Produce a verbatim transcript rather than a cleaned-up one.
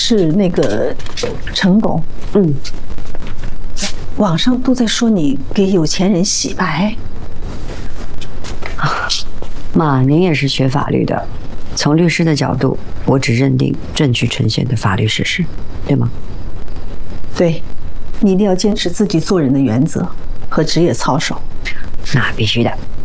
是那个陈董。 嗯， 网上都在说你给有钱人洗白。 啊，妈，您也是学法律的，从律师的角度，我只认定证据呈现的法律事实，对吗？ 对，你一定要坚持自己做人的原则和职业操守。 那必须的。